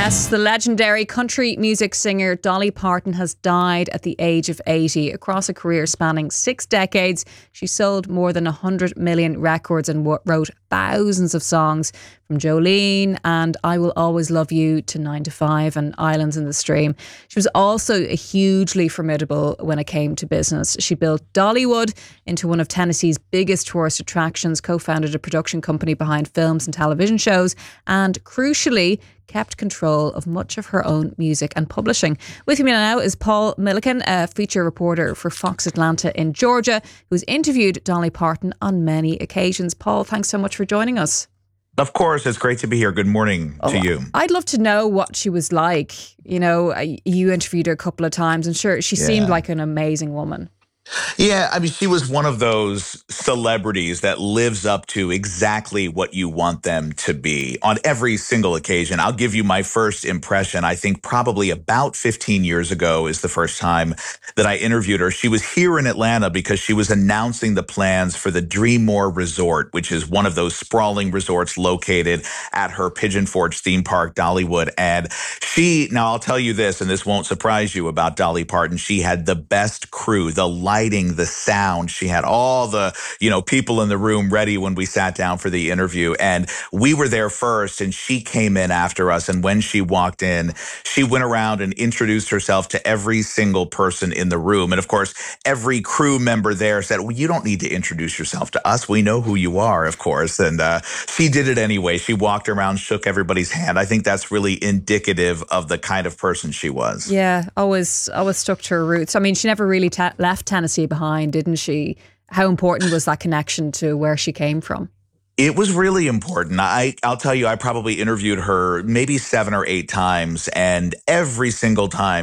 Yes, the legendary country music singer Dolly Parton has died at the age of 80. Across a career spanning 6 decades, she sold more than 100 million records and wrote thousands of songs, from Jolene and I Will Always Love You to 9 to 5 and Islands in the Stream. She was also hugely formidable when it came to business. She built Dollywood into one of Tennessee's biggest tourist attractions, co-founded a production company behind films and television shows, and crucially, kept control of much of her own music and publishing. With me now is Paul Milliken, a feature reporter for Fox Atlanta in Georgia, who's interviewed Dolly Parton on many occasions. Paul, thanks so much for joining us. Of course, it's great to be here. Good morning to you. I'd love to know what she was like. You know, you interviewed her a couple of times, and sure, she seemed like an amazing woman. Yeah, I mean, she was one of those celebrities that lives up to exactly what you want them to be on every single occasion. I'll give you my first impression. I think probably about 15 years ago is the first time that I interviewed her. She was here in Atlanta because she was announcing the plans for the Dreammore Resort, which is one of those sprawling resorts located at her Pigeon Forge theme park, Dollywood. And now I'll tell you this, and this won't surprise you about Dolly Parton. She had the best crew, the lighting, the sound. She had all the, people in the room ready when we sat down for the interview. And we were there first, and she came in after us. And when she walked in, she went around and introduced herself to every single person in the room. And of course, every crew member there said, well, you don't need to introduce yourself to us. We know who you are, of course. And she did it anyway. She walked around, shook everybody's hand. I think that's really indicative of the kind of person she was. Yeah, always stuck to her roots. I mean, she never really left Tennessee behind, didn't she? How important was that connection to where she came from? It was really important. I'll tell you, I probably interviewed her maybe 7 or 8 times, and every single time